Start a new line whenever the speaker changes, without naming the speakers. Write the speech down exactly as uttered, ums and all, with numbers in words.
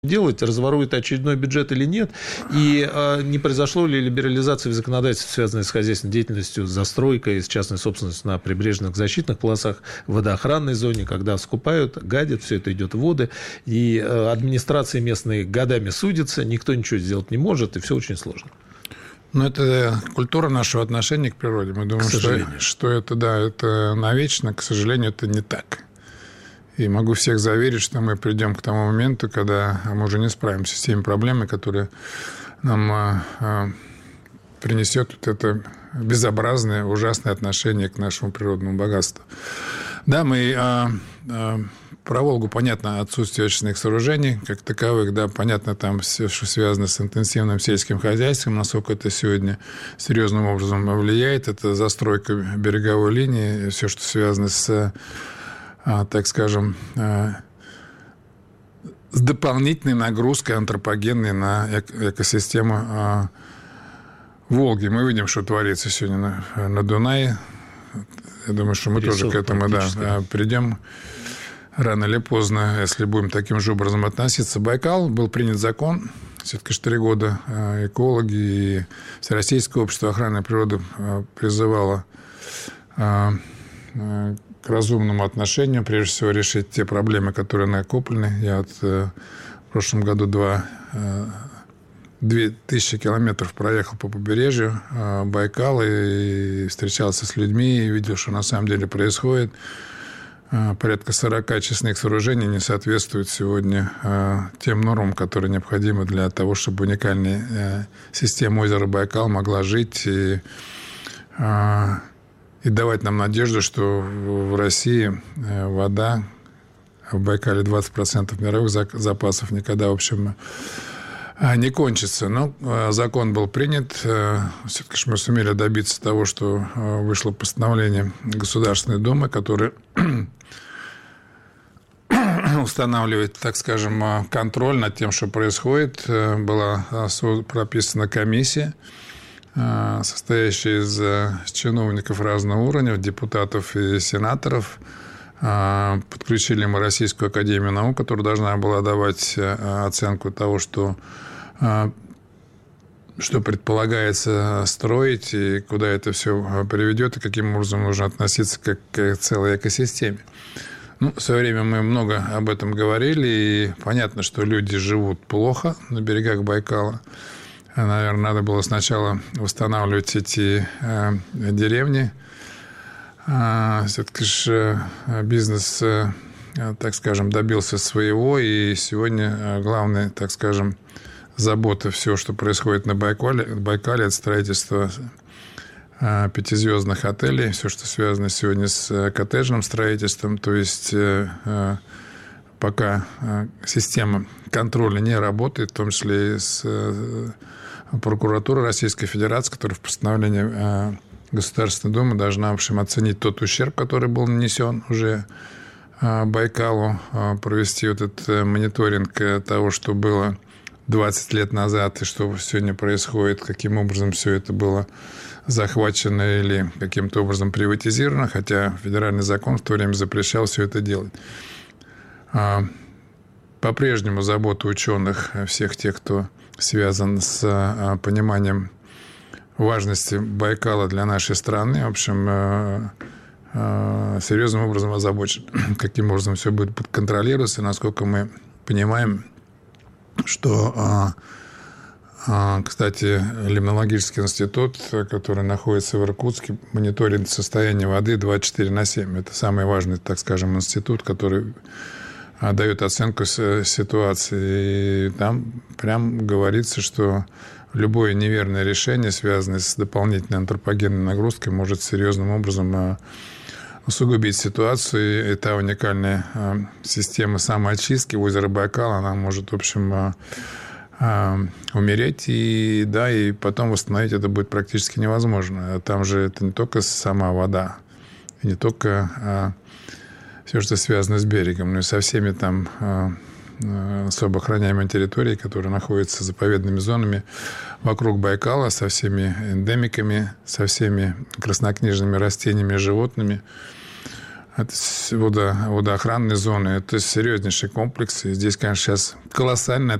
делать, разворует очередной бюджет или нет, и а, не произошло ли либерализация в законодательстве, связанной с хозяйственной деятельностью, с застройкой, с частной собственностью на прибрежных защитных полосах, в водоохранной зоне, когда скупают, гадят, все это идет в воды, и а, администрация местная годами судится, никто ничего сделать не может, и все очень сложно.
Ну, это культура нашего отношения к природе. Мы думаем, что, что это, да, это навечно, к сожалению, это не так. И могу всех заверить, что мы придем к тому моменту, когда мы уже не справимся с теми проблемами, которые нам а, а, принесет вот это безобразное, ужасное отношение к нашему природному богатству. Да, мы а, а, про Волгу, понятно, отсутствие очистных сооружений как таковых, да, понятно, там все, что связано с интенсивным сельским хозяйством, насколько это сегодня серьезным образом влияет, это застройка береговой линии, все, что связано с, так скажем, с дополнительной нагрузкой антропогенной на экосистему Волги. Мы видим, что творится сегодня на, на Дунае. Я думаю, что мы тоже к этому, да, придем рано или поздно, если будем таким же образом относиться. Байкал, был принят закон, все-таки четыре года экологи и Всероссийское общество охраны природы призывало к разумному отношению, прежде всего решить те проблемы, которые накоплены. Я вот в прошлом году два, две тысячи километров проехал по побережью Байкала и встречался с людьми, и видел, что на самом деле происходит. Порядка сорок очистных сооружений не соответствуют сегодня тем нормам, которые необходимы для того, чтобы уникальная система озера Байкал могла жить и И давать нам надежду, что в России вода, в Байкале двадцать процентов мировых запасов никогда, в общем, не кончится. Но закон был принят. Все-таки мы сумели добиться того, что вышло постановление Государственной Думы, которое устанавливает, так скажем, контроль над тем, что происходит. Была прописана комиссия, состоящая из чиновников разного уровня, депутатов и сенаторов. Подключили мы Российскую академию наук, которая должна была давать оценку того, что, что предполагается строить, и куда это все приведет, и каким образом нужно относиться как к целой экосистеме. Ну, в свое время мы много об этом говорили, и понятно, что люди живут плохо на берегах Байкала. Наверное, надо было сначала восстанавливать эти э, деревни. А, все-таки же бизнес, э, так скажем, добился своего. И сегодня главная, так скажем, забота, все, что происходит на Байкале, Байкале это строительство э, пятизвездных отелей, все, что связано сегодня с коттеджным строительством. То есть э, э, пока э, система контроля не работает, в том числе и с э, прокуратура Российской Федерации, которая в постановлении Государственной Думы должна, в общем, оценить тот ущерб, который был нанесен уже Байкалу, провести вот этот мониторинг того, что было двадцать лет назад и что сегодня происходит, каким образом все это было захвачено или каким-то образом приватизировано, хотя федеральный закон в то время запрещал все это делать. По-прежнему забота ученых, всех тех, кто связан с пониманием важности Байкала для нашей страны, в общем, серьезным образом озабочен, каким образом все будет контролироваться, насколько мы понимаем, что, кстати, Лимнологический институт, который находится в Иркутске, мониторит состояние воды двадцать четыре на семь. Это самый важный, так скажем, институт, который дает оценку ситуации. И там прям говорится, что любое неверное решение, связанное с дополнительной антропогенной нагрузкой, может серьезным образом усугубить ситуацию. И та уникальная система самоочистки озера Байкал, она может, в общем, умереть. И, да, и потом восстановить это будет практически невозможно. Там же это не только сама вода, и не только все, что связано с берегом, но и со всеми там особо охраняемыми территориями, которые находятся заповедными зонами вокруг Байкала, со всеми эндемиками, со всеми краснокнижными растениями и животными. Это водо, водоохранные зоны, это серьезнейший комплекс. И здесь, конечно, сейчас колоссальная